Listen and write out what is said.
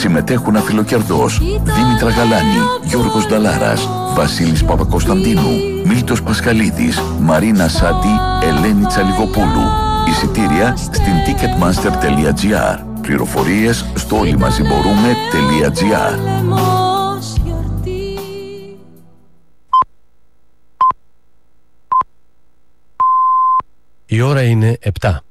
Συμμετέχουν αφιλοκερδός Δήμητρα Γαλάνη, Γιώργος Νταλάρας, Βασίλης Παπακοσταντίνου, Μίλτος Πασχαλίδης, Μαρίνα Σάντι, Ελένη Τσαλιγοπούλου. Εισιτήρια στην ticketmaster.gr. Πληροφορίες στο όλοιμαζιμπορούμε.gr. Η ώρα είναι 7.